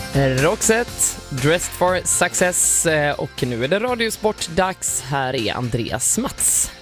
Roxette, Dressed for Success, och nu är det Radiosport-dags. Här är Andreas Mats.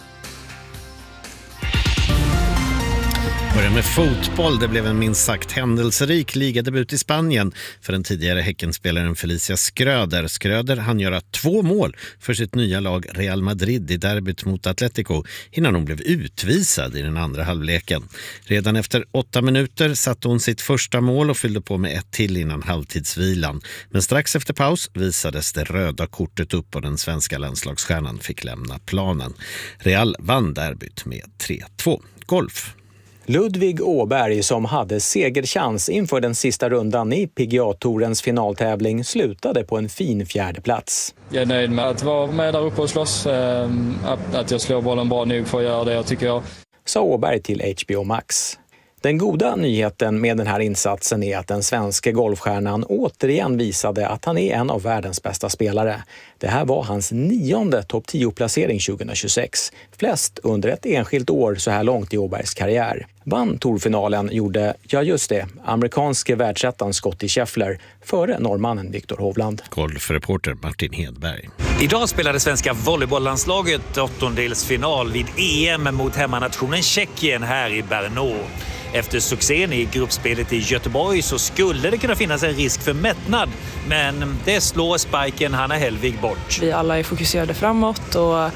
Börjar med fotboll. Det blev en minst sagt händelserik ligadebut i Spanien för den tidigare Häckenspelaren Felicia Schröder. Schröder hann göra 2 mål för sitt nya lag Real Madrid i derbyt mot Atletico innan hon blev utvisad i den andra halvleken. Redan efter 8 minuter satte hon sitt första mål och fyllde på med 1 till innan halvtidsvilan. Men strax efter paus visades det röda kortet upp och den svenska landslagsstjärnan fick lämna planen. Real vann derbyt med 3-2. Golf. Ludvig Åberg, som hade segerchans inför den sista rundan i PGA-tourens finaltävling, slutade på en fin 4:e plats. Jag är nöjd med att vara med där uppe och slåss, att jag slår bollen bra nog för att göra det jag tycker jag. Sa Åberg till HBO Max. Den goda nyheten med den här insatsen är att den svenska golfstjärnan återigen visade att han är en av världens bästa spelare. Det här var hans 9:e topp 10-placering 2026. Flest under ett enskilt år så här långt i Åbergs karriär. Vann tourfinalen gjorde, ja just det, amerikanske världsettan Scottie Scheffler före norrmannen Viktor Hovland. Golfreporter Martin Hedberg. Idag spelade svenska volleybolllandslaget åttondelsfinal vid EM mot hemmanationen Tjeckien här i Brno. Efter succén i gruppspelet i Göteborg så skulle det kunna finnas en risk för mättnad, men det slår spiken Hanna Hellvig bort. Vi alla är fokuserade framåt och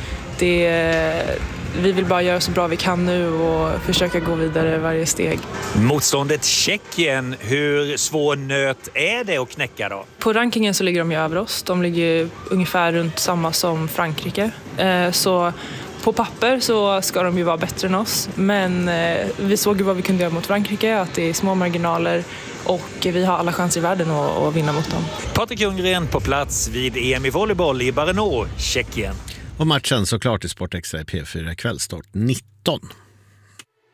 vi vill bara göra så bra vi kan nu och försöka gå vidare varje steg. Motståndet Tjeckien, hur svår nöt är det att knäcka då? På rankingen så ligger de ju över oss. De ligger ungefär runt samma som Frankrike. Så på papper så ska de ju vara bättre än oss. Men vi såg ju vad vi kunde göra mot Frankrike, att det är små marginaler och vi har alla chanser i världen att vinna mot dem. Patrik Ljunggren på plats vid EM i volleyboll i Brno, Tjeckien. Och matchen såklart i Sport Extra i P4 kvällstart 19.